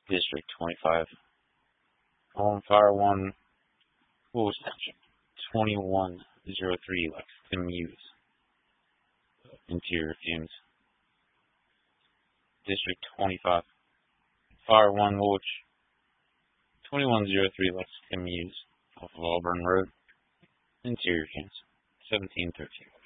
District 25. Home Fire 1, Lewis Township. 2103 Lexington Mews. Interior fumes. District 25. Fire 1 Woolwich. 2103 Lexington Mews. Off of Auburn Road. Interior fumes. 1713.